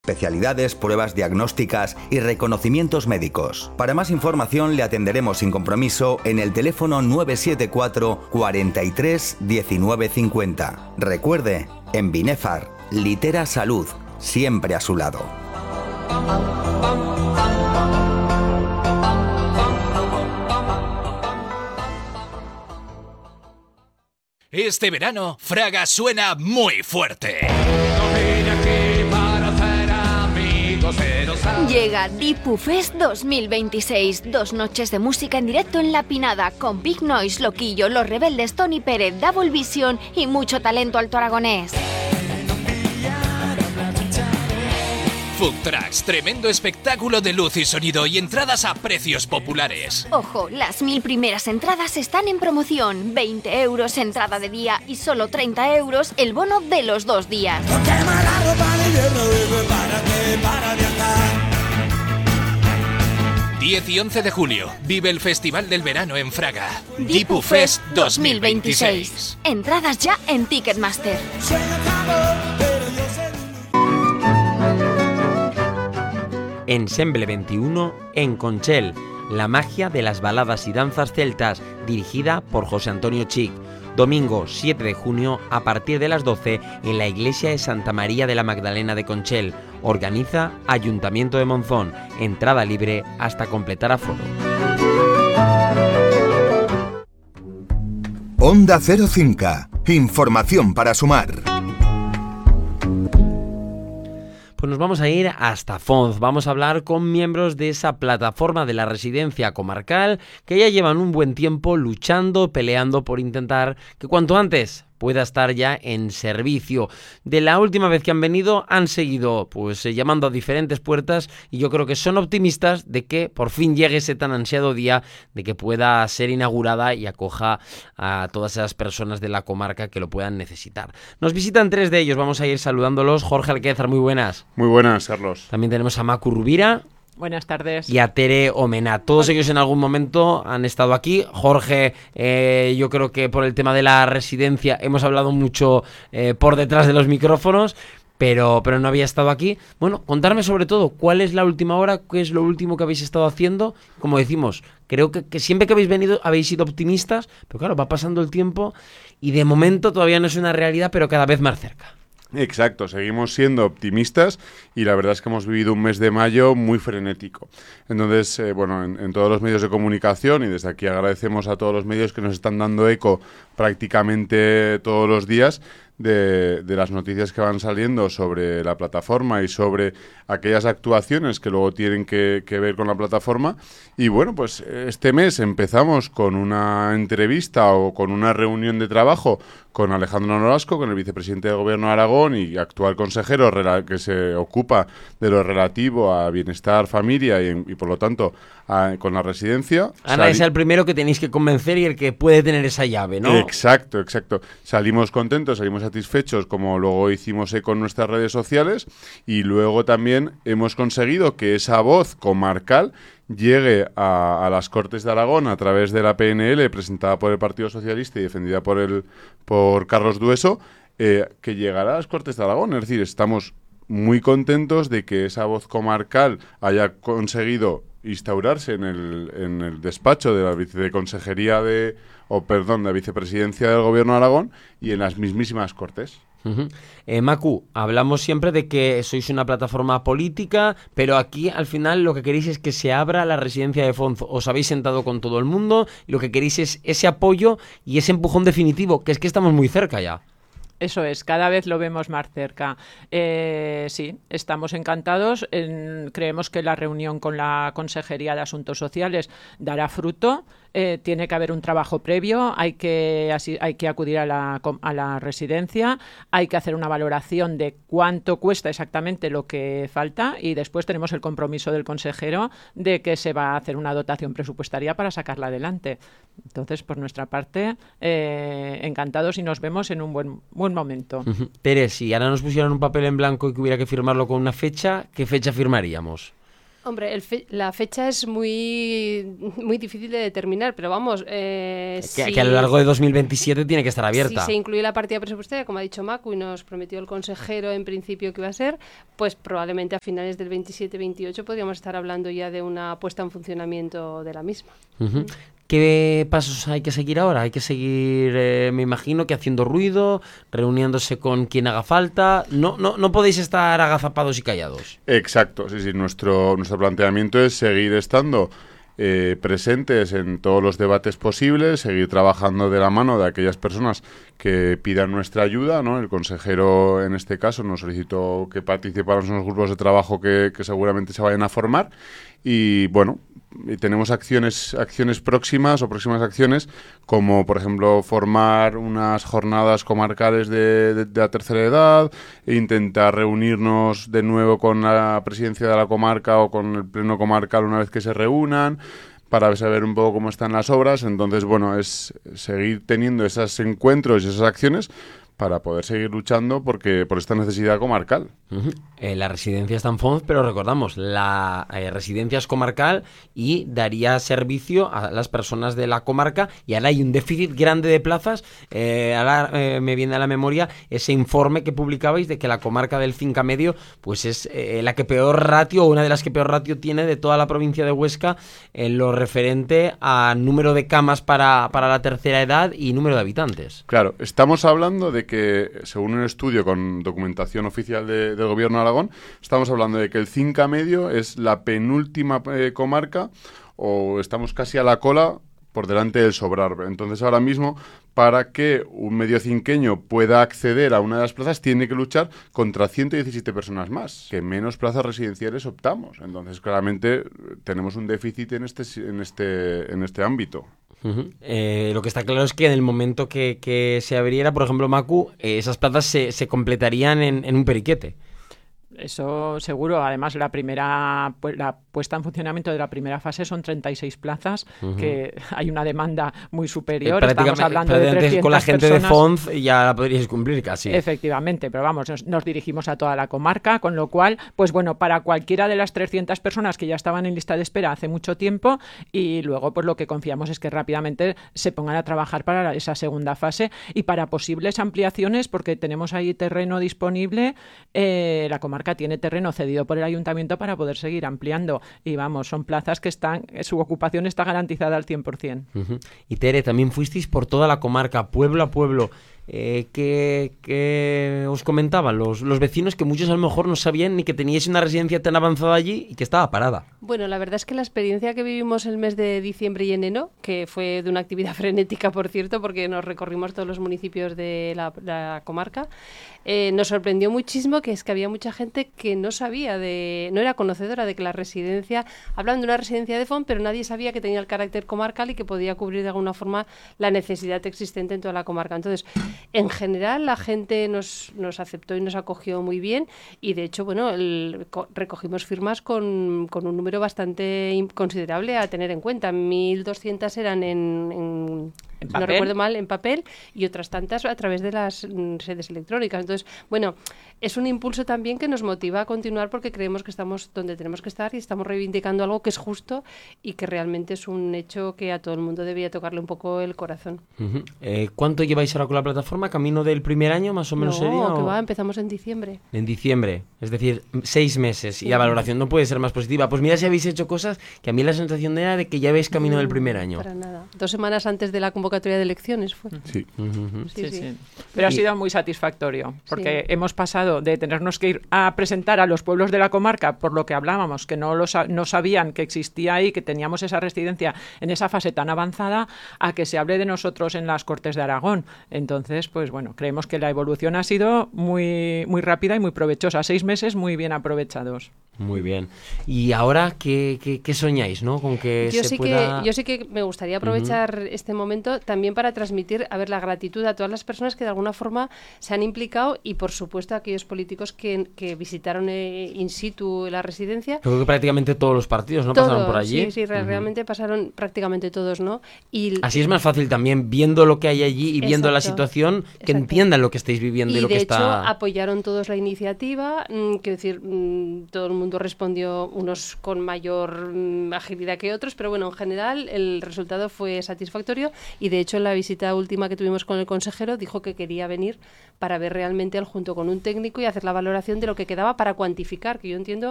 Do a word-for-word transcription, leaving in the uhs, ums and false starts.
especialidades, pruebas diagnósticas y reconocimientos médicos. Para más información le atenderemos sin compromiso en el teléfono nueve siete cuatro, cuarenta y tres, diecinueve cincuenta. Recuerde, en Binefar, Litera Salud, siempre a su lado. Este verano, Fraga suena muy fuerte. Llega Dipu Fest dos mil veintiséis, dos noches de música en directo en La Pinada, con Big Noise, Loquillo, Los Rebeldes, Tony Pérez, Double Vision y mucho talento alto aragonés. Food Trucks, tremendo espectáculo de luz y sonido y entradas a precios populares. Ojo, las mil primeras entradas están en promoción. veinte euros entrada de día y solo treinta euros el bono de los dos días. diez y once de julio, vive el Festival del Verano en Fraga. Dipu Fest dos mil veintiséis. Entradas ya en Ticketmaster. Ensemble veintiuno en Conchel, la magia de las baladas y danzas celtas, dirigida por José Antonio Chic. Domingo siete de junio a partir de las doce en la iglesia de Santa María de la Magdalena de Conchel. Organiza Ayuntamiento de Monzón. Entrada libre hasta completar aforo. Onda Cero Cinca. Información para sumar. Pues nos vamos a ir hasta Foz, vamos a hablar con miembros de esa plataforma de la residencia comarcal que ya llevan un buen tiempo luchando, peleando por intentar que cuanto antes pueda estar ya en servicio. De la última vez que han venido han seguido pues eh, llamando a diferentes puertas y yo creo que son optimistas de que por fin llegue ese tan ansiado día de que pueda ser inaugurada y acoja a todas esas personas de la comarca que lo puedan necesitar. Nos visitan tres de ellos, vamos a ir saludándolos. Jorge Alquézar, muy buenas. Muy buenas, Carlos. También tenemos a Macu Rubira. Buenas tardes. Y a Tere Omena. Todos ellos en algún momento han estado aquí. Jorge, eh, yo creo que por el tema de la residencia hemos hablado mucho eh, por detrás de los micrófonos, pero, pero no había estado aquí. Bueno, contarme sobre todo cuál es la última hora, qué es lo último que habéis estado haciendo. Como decimos, creo que, que siempre que habéis venido habéis sido optimistas, pero claro, va pasando el tiempo y de momento todavía no es una realidad, pero cada vez más cerca. Exacto, seguimos siendo optimistas y la verdad es que hemos vivido un mes de mayo muy frenético. Entonces, eh, bueno, en, en todos los medios de comunicación, y desde aquí agradecemos a todos los medios que nos están dando eco prácticamente todos los días de, de las noticias que van saliendo sobre la plataforma y sobre aquellas actuaciones que luego tienen que, que ver con la plataforma. Y bueno, pues este mes empezamos con una entrevista o con una reunión de trabajo con Alejandro Nolasco, con el vicepresidente del Gobierno de Aragón y actual consejero que se ocupa de lo relativo a bienestar, familia y, y por lo tanto a, con la residencia. Ana, Sali- es el primero que tenéis que convencer y el que puede tener esa llave, ¿no? Exacto, exacto. Salimos contentos, salimos satisfechos, como luego hicimos eco en nuestras redes sociales, y luego también hemos conseguido que esa voz comarcal llegue a, a las Cortes de Aragón a través de la P N L presentada por el Partido Socialista y defendida por el por Carlos Dueso, eh, que llegará a las Cortes de Aragón. Es decir, estamos muy contentos de que esa voz comarcal haya conseguido instaurarse en el, en el despacho de la viceconsejería de, o perdón, de la vicepresidencia del Gobierno de Aragón y en las mismísimas Cortes. Uh-huh. Eh, Macu, hablamos siempre de que sois una plataforma política, pero aquí al final lo que queréis es que se abra la residencia de Foz. Os habéis sentado con todo el mundo y lo que queréis es ese apoyo y ese empujón definitivo, que es que estamos muy cerca ya. Eso es, cada vez lo vemos más cerca. Eh, sí, estamos encantados. En, creemos que la reunión con la Consejería de Asuntos Sociales dará fruto. Eh, tiene que haber un trabajo previo, hay que, así, hay que acudir a la, a la residencia, hay que hacer una valoración de cuánto cuesta exactamente lo que falta y después tenemos el compromiso del consejero de que se va a hacer una dotación presupuestaria para sacarla adelante. Entonces, por nuestra parte, eh, encantados y nos vemos en un buen, buen momento. Uh-huh. Tere, si ahora nos pusieran un papel en blanco y que hubiera que firmarlo con una fecha, ¿qué fecha firmaríamos? Hombre, el fe la fecha es muy, muy difícil de determinar, pero vamos... Eh, que, si, que a lo largo de dos mil veintisiete tiene que estar abierta. Si se incluye la partida presupuestaria, como ha dicho Macu, y nos prometió el consejero en principio que iba a ser, pues probablemente a finales del veintisiete veintiocho podríamos estar hablando ya de una puesta en funcionamiento de la misma. Uh-huh. ¿Qué pasos hay que seguir ahora? Hay que seguir, eh, me imagino, que haciendo ruido, reuniéndose con quien haga falta. No, no, no podéis estar agazapados y callados. Exacto, sí, sí. Nuestro, nuestro planteamiento es seguir estando eh, presentes en todos los debates posibles, seguir trabajando de la mano de aquellas personas que pidan nuestra ayuda, ¿no? El consejero, en este caso, nos solicitó que participáramos en los grupos de trabajo que, que seguramente se vayan a formar. Y, bueno, y tenemos acciones acciones próximas o próximas acciones como, por ejemplo, formar unas jornadas comarcales de, de, de la tercera edad, e intentar reunirnos de nuevo con la presidencia de la comarca o con el pleno comarcal una vez que se reúnan, para saber un poco cómo están las obras. Entonces, bueno, es seguir teniendo esos encuentros y esas acciones para poder seguir luchando porque por esta necesidad comarcal. Uh-huh. Eh, la residencia está en Fonz, pero recordamos, la eh, residencia es comarcal y daría servicio a las personas de la comarca, y ahora hay un déficit grande de plazas. Eh, ahora eh, me viene a la memoria ese informe que publicabais de que la comarca del Cinca Medio pues es eh, la que peor ratio, o una de las que peor ratio tiene de toda la provincia de Huesca en lo referente a número de camas para, para la tercera edad y número de habitantes. Claro, estamos hablando de que, según un estudio con documentación oficial de, del Gobierno de Aragón, estamos hablando de que el Cinca Medio es la penúltima eh, comarca, o estamos casi a la cola por delante del Sobrar. Entonces, ahora mismo, para que un medio cinqueño pueda acceder a una de las plazas, tiene que luchar contra ciento diecisiete personas más, que menos plazas residenciales optamos. Entonces, claramente, tenemos un déficit en este, en este, en este ámbito. Uh-huh. Eh, lo que está claro es que en el momento que, que se abriera, por ejemplo, Macu, eh, esas plazas se, se completarían en, en un periquete. Eso seguro. Además, la primera pues, la puesta en funcionamiento de la primera fase son treinta y seis plazas, uh-huh. que hay una demanda muy superior. Eh, Estamos hablando de trescientas con la gente personas. de Fonz ya la podríais cumplir casi. Efectivamente, pero vamos, nos, nos dirigimos a toda la comarca, con lo cual, pues bueno, para cualquiera de las trescientas personas que ya estaban en lista de espera hace mucho tiempo, y luego pues lo que confiamos es que rápidamente se pongan a trabajar para esa segunda fase y para posibles ampliaciones, porque tenemos ahí terreno disponible. Eh, la comarca tiene terreno cedido por el ayuntamiento para poder seguir ampliando, y vamos, son plazas que están, su ocupación está garantizada al cien por ciento. Uh-huh. Y Tere, también fuisteis por toda la comarca, pueblo a pueblo. Eh, que, que os comentaban los, los vecinos, que muchos a lo mejor no sabían ni que teníais una residencia tan avanzada allí y que estaba parada. Bueno, la verdad es que la experiencia que vivimos el mes de diciembre y enero, que fue de una actividad frenética, por cierto, porque nos recorrimos todos los municipios de la, la comarca, eh, nos sorprendió muchísimo, que es que había mucha gente que no sabía, de no era conocedora de que la residencia, hablan de una residencia de Fonz, pero nadie sabía que tenía el carácter comarcal y que podía cubrir de alguna forma la necesidad existente en toda la comarca. Entonces, en general, la gente nos, nos aceptó y nos acogió muy bien, y de hecho, bueno, el, co- recogimos firmas con, con un número bastante considerable a tener en cuenta. mil doscientas eran en, en, ¿En si papel? no recuerdo mal, en papel, y otras tantas a través de las mm, sedes electrónicas. Entonces, bueno, es un impulso también que nos motiva a continuar, porque creemos que estamos donde tenemos que estar y estamos reivindicando algo que es justo y que realmente es un hecho que a todo el mundo debería tocarle un poco el corazón. Uh-huh. Eh, ¿Cuánto lleváis ahora con la plataforma? ¿Camino del primer año más o menos no, sería? que o... va, empezamos en diciembre. En diciembre, es decir, seis meses, y la valoración no puede ser más positiva. Pues mira si habéis hecho cosas que a mí la sensación era de que ya veis camino del primer año. Para nada. Dos semanas antes de la convocatoria de elecciones fue. Sí. Uh-huh. Sí, Sí, sí. sí. Pero ha Y- sido muy satisfactorio, porque Sí. hemos pasado de tenernos que ir a presentar a los pueblos de la comarca, por lo que hablábamos, que no, lo sa- no sabían que existía ahí, que teníamos esa residencia en esa fase tan avanzada, a que se hable de nosotros en las Cortes de Aragón. Entonces, pues bueno, creemos que la evolución ha sido muy, muy rápida y muy provechosa. Seis meses muy bien aprovechados. Muy bien. Y ahora, ¿qué, qué, qué soñáis, no? Con que Yo se sí, pueda... que, yo sí que me gustaría aprovechar uh-huh. este momento también para transmitir, a ver, la gratitud a todas las personas que de alguna forma se han implicado, y por supuesto a aquellos políticos que, que visitaron eh, in situ la residencia. Creo que prácticamente todos los partidos, ¿no? Todos, Pasaron por allí. Sí, sí, re- uh-huh. realmente pasaron prácticamente todos, ¿no? Y así es más fácil también, viendo lo que hay allí y viendo exacto, la situación, que exacto. entiendan lo que estáis viviendo y, y lo de que hecho está... apoyaron todos la iniciativa, mmm, quiero decir, mmm, todo el mundo respondió, unos con mayor mm, agilidad que otros, pero bueno, en general el resultado fue satisfactorio y de hecho en la visita última que tuvimos con el consejero dijo que quería venir para ver realmente él junto con un técnico y hacer la valoración de lo que quedaba para cuantificar, que yo entiendo